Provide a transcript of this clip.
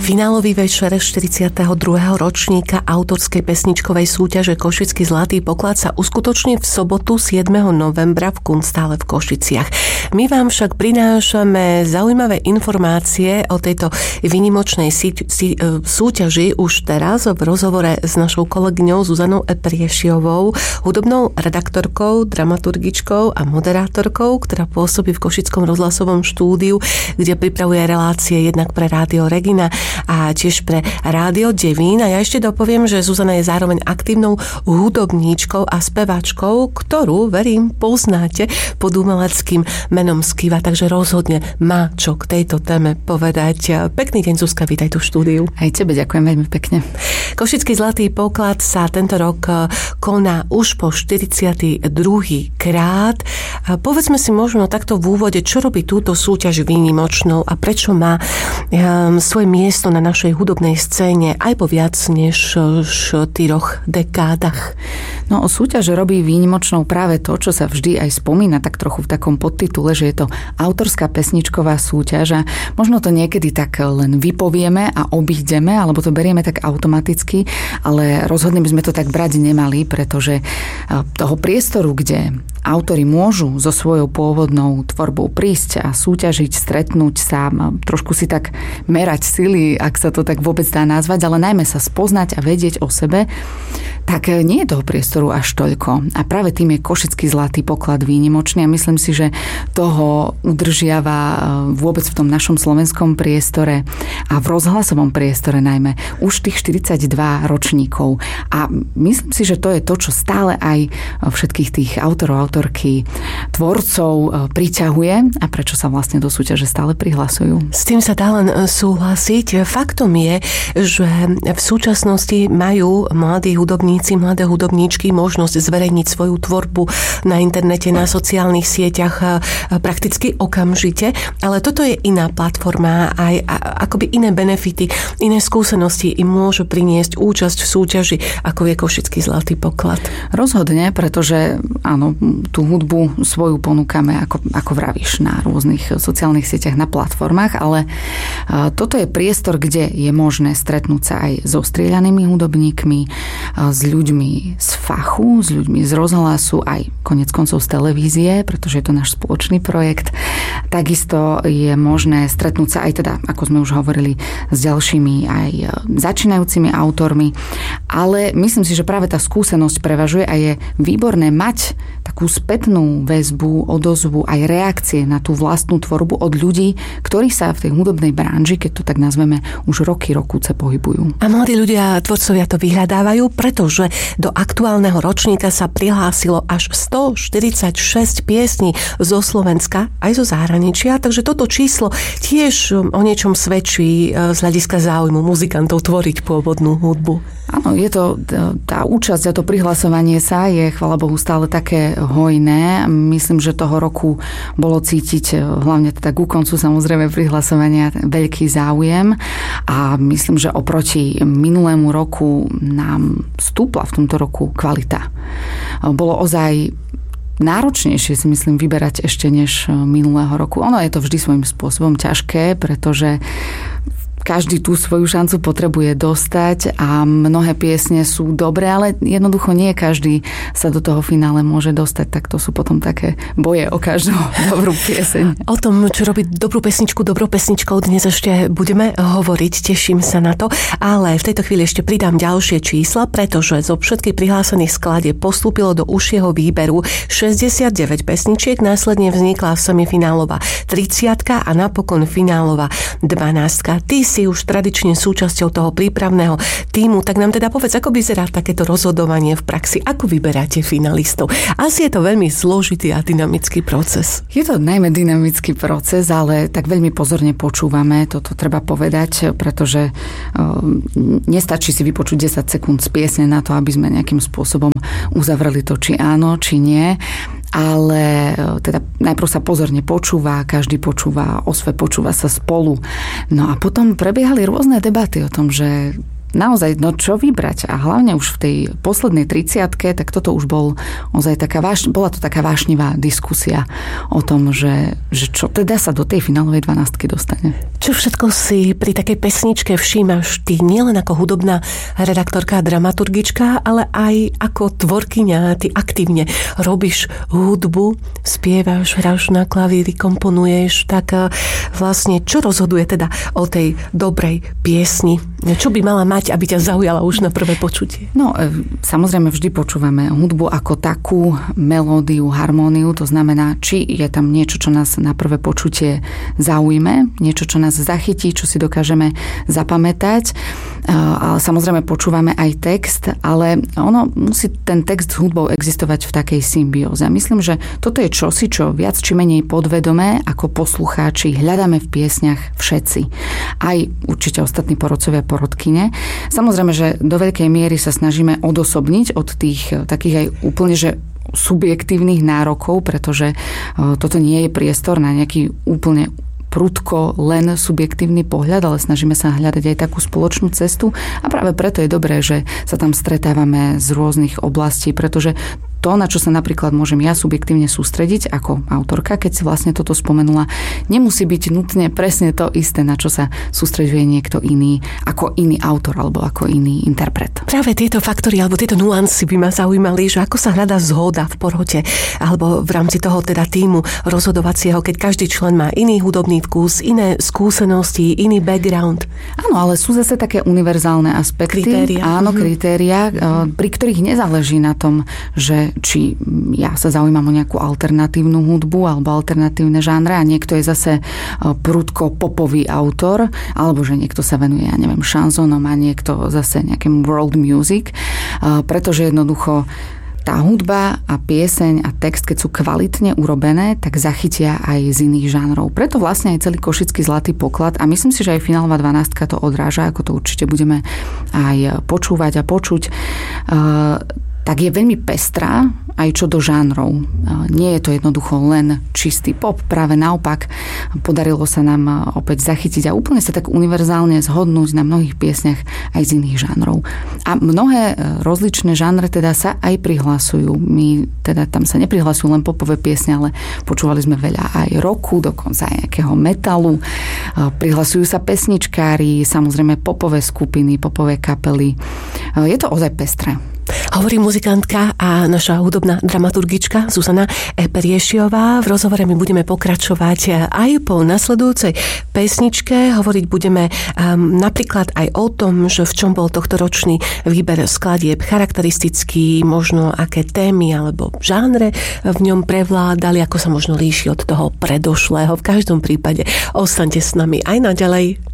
Finálový večer 42. ročníka autorskej pesničkovej súťaže Košický zlatý poklad sa uskutoční v sobotu 7. novembra v Kunstále v Košiciach. My vám však prinášame zaujímavé informácie o tejto výnimočnej súťaži už teraz v rozhovore s našou kolegyňou Zuzanou Priešiovou, hudobnou redaktorkou, dramaturgičkou a moderátorkou, ktorá pôsobí v Košickom rozhlasovom štúdiu, kde pripravuje relácie jednak pre Rádio Regina a tiež pre Rádio Devín. A ja ešte dopoviem, že Zuzana je zároveň aktívnou hudobníčkou a speváčkou, ktorú, verím, poznáte pod umeleckým menom Skiva, takže rozhodne má čo k tejto téme povedať. Pekný deň, Zuzka, vítaj tu v štúdiu. Aj tebe ďakujem veľmi pekne. Košický zlatý poklad sa tento rok koná už po 42. krát. Povedzme si možno takto v úvode, čo robí túto súťaž výnimočnou a prečo má svoje miesto na našej hudobnej scéne aj po viac než 4 dekádach. No, súťaž robí výnimočnou práve to, čo sa vždy aj spomína tak trochu v takom podtitule, že je to autorská pesničková súťaž a možno to niekedy tak len vypovieme a obídeme, alebo to berieme tak automaticky, ale rozhodne by sme to tak brať nemali, pretože toho priestoru, kde autori môžu so svojou pôvodnou tvorbou prísť a súťažiť, stretnúť sa, trošku si tak merať sily, ak sa to tak vôbec dá nazvať, ale najmä sa spoznať a vedieť o sebe, tak nie je toho priestoru až toľko. A práve tým je Košický zlatý poklad výnimočný a myslím si, že toho udržiava vôbec v tom našom slovenskom priestore a v rozhlasovom priestore najmä už tých 42 ročníkov. A myslím si, že to je to, čo stále aj všetkých tých autorov, autorky, tvorcov priťahuje a prečo sa vlastne do súťaže stále prihlasujú. S tým sa dá len súhlasiť. Faktom je, že v súčasnosti majú mladí hudobníci, mladé hudobníčky možnosť zverejniť svoju tvorbu na internete, na sociálnych sieťach prakticky okamžite, ale toto je iná platforma, aj akoby iné benefity, iné skúsenosti im môžu priniesť účasť v súťaži, ako je Košický zlatý poklad. Rozhodne, pretože áno, tú hudbu svoju ponúkame, ako vravíš, na rôznych sociálnych sieťach, na platformách, ale toto je priestor, kde je možné stretnúť sa aj so strieľanými hudobníkmi, s ľuďmi z fachu, s ľuďmi z rozhlasu, aj konec koncov z televízie, pretože je to náš spoločný projekt. Takisto je možné stretnúť sa aj teda, ako sme už hovorili, s ďalšími aj začínajúcimi autormi, ale myslím si, že práve tá skúsenosť prevažuje a je výborné mať takú spätnú väzbu, odozvu, aj reakcie na tú vlastnú tvorbu od ľudí, ktorí sa v tej hudobnej branži, keď to tak nazveme, už roky pohybujú. A mladí ľudia, tvorcovia to vyhľadávajú, pretože do aktuálneho ročníka sa prihlásilo až 146 piesní zo Slovenska, aj zo zahraničia, takže toto číslo tiež o niečom svedčí z hľadiska záujmu muzikantov tvoriť pôvodnú hudbu. Áno, je to tá účasť a to prihlasovanie sa je, chvála Bohu, stále také hojné. Myslím, že toho roku bolo cítiť, hlavne teda ku koncu samozrejme prihlasovania, veľký záujem a myslím, že oproti minulému roku nám stúpla v tomto roku kvalita. Bolo ozaj náročnejšie, si myslím, vyberať ešte než minulého roku. Ono je to vždy svojím spôsobom ťažké, pretože každý tú svoju šancu potrebuje dostať a mnohé piesne sú dobré, ale jednoducho nie každý sa do toho finále môže dostať, tak to sú potom také boje o každú dobrú pieseň. O tom, čo robiť dobrú pesničku dobrou pesničkou, dnes ešte budeme hovoriť, teším sa na to, ale v tejto chvíli ešte pridám ďalšie čísla, pretože zo všetkých prihlásených skladieb postúpilo do užšieho výberu 69 pesničiek, následne vznikla semifinálová 30 a napokon finálová 12. Ty si už tradične súčasťou toho prípravného tímu, tak nám teda povedz, ako vyzerá takéto rozhodovanie v praxi, ako vyberáte finalistov. Asi je to veľmi zložitý a dynamický proces. Je to najmä dynamický proces, ale tak veľmi pozorne počúvame, toto treba povedať, pretože nestačí si vypočuť 10 sekúnd z piesne na to, aby sme nejakým spôsobom uzavreli to, či áno, či nie. Ale teda najprv sa pozorne počúva, každý počúva počúva sa spolu. No a potom prebiehali rôzne debaty o tom, že naozaj, no čo vybrať? A hlavne už v tej poslednej 30-ke, tak toto už bola to taká vášnivá diskusia o tom, že čo teda sa do tej finálovej 12-ky dostane. Čo všetko si pri takej pesničke všímaš ty nielen ako hudobná redaktorka a dramaturgička, ale aj ako tvorkyňa. Ty aktívne robíš hudbu, spievaš, hráš na klavíri, komponuješ, tak vlastne čo rozhoduje teda o tej dobrej piesni? Čo by mala mať, aby ťa zaujala už na prvé počutie? No, samozrejme vždy počúvame hudbu ako takú, melódiu, harmóniu, to znamená, či je tam niečo, čo nás na prvé počutie zaujme, niečo, čo nás zachytí, čo si dokážeme zapamätať. Ale samozrejme počúvame aj text, ale ono musí ten text s hudbou existovať v takej symbióze. Myslím, že toto je čosi, čo viac či menej podvedomé ako poslucháči hľadáme v piesňach všetci. Aj určite ostatní porodcovia, porodkyne. Samozrejme, že do veľkej miery sa snažíme odosobniť od tých takých aj úplne, že subjektívnych nárokov, pretože toto nie je priestor na nejaký úplne prudko len subjektívny pohľad, ale snažíme sa hľadať aj takú spoločnú cestu a práve preto je dobré, že sa tam stretávame z rôznych oblastí, pretože to, na čo sa napríklad môžem ja subjektívne sústrediť ako autorka, keď si vlastne toto spomenula, nemusí byť nutne presne to isté, na čo sa sústreďuje niekto iný, ako iný autor alebo ako iný interpret. Práve tieto faktory alebo tieto nuancy by ma zaujímali, že ako sa hľadá zhoda v porote alebo v rámci toho teda tímu rozhodovacieho, keď každý člen má iný hudobný vkus, iné skúsenosti, iný background. Áno, ale sú zase také univerzálne aspekty. Kritéria. Áno, kritéria, pri ktorých nezáleží na tom, že či ja sa zaujímam o nejakú alternatívnu hudbu alebo alternatívne žánre a niekto je zase prudko popový autor, alebo že niekto sa venuje, ja neviem, šanzónom a niekto zase nejakým world music, pretože jednoducho tá hudba a pieseň a text, keď sú kvalitne urobené, tak zachytia aj z iných žánrov. Preto vlastne aj celý Košický zlatý poklad a myslím si, že aj Finálová 12 to odráža, ako to určite budeme aj počúvať a počuť, tak je veľmi pestrá aj čo do žánrov. Nie je to jednoducho len čistý pop, práve naopak podarilo sa nám opäť zachytiť a úplne sa tak univerzálne zhodnúť na mnohých piesňach aj z iných žánrov. A mnohé rozličné žánre teda sa aj prihlasujú. My teda tam sa neprihlasujú len popové piesne, ale počúvali sme veľa aj rocku, dokonca aj nejakého metalu. Prihlasujú sa pesničkári, samozrejme popové skupiny, popové kapely. Je to ozaj pestré. Hovorí muzikantka a naša hudobná dramaturgička Zuzana Periešiová. V rozhovore my budeme pokračovať aj po nasledujúcej pesničke. Hovoriť budeme napríklad aj o tom, že v čom bol tohtoročný výber skladieb charakteristický, možno aké témy alebo žánre v ňom prevládali, ako sa možno líši od toho predošlého. V každom prípade ostaňte s nami aj naďalej.